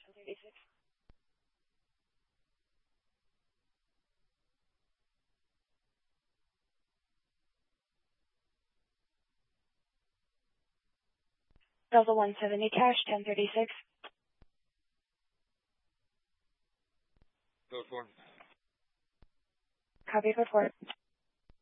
1036. Delta 170 cash, 1036. Code 4. Copy, code 4.